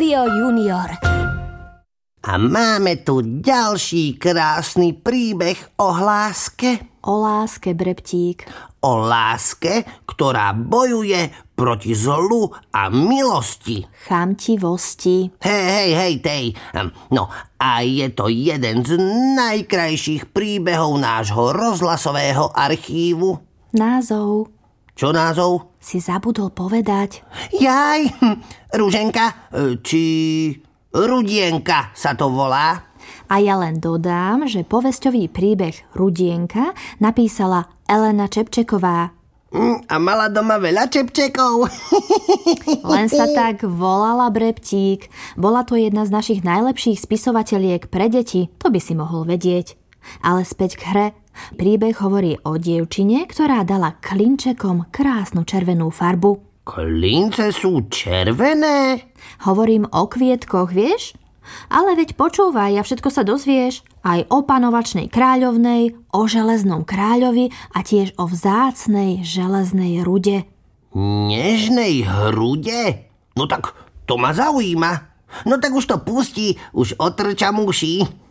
Rádio Junior. A máme tu ďalší krásny príbeh o láske. O láske, Breptík. O láske, ktorá bojuje proti zlu a milosti. Chamtivosti. Hej, tej. No, a je to jeden z najkrajších príbehov nášho rozhlasového archívu. Názov. Čo názov? Si zabudol povedať. Jaj, Ruženka, či Rudienka sa to volá. A ja len dodám, že povesťový príbeh Rudienka napísala Elena Čepčeková. A mala doma veľa čepčekov. Len sa tak volala, Breptík. Bola to jedna z našich najlepších spisovateľiek pre deti, to by si mohol vedieť. Ale späť k hre. Príbeh hovorí o dievčine, ktorá dala klinčekom krásnu červenú farbu. Klince sú červené? Hovorím o kvietkoch, vieš? Ale veď počúvaj a všetko sa dozvieš. Aj o panovačnej kráľovnej, o železnom kráľovi a tiež o vzácnej železnej rude. Nežnej hrude? No tak to ma zaujíma. No tak už to pustí, už otrčam uši.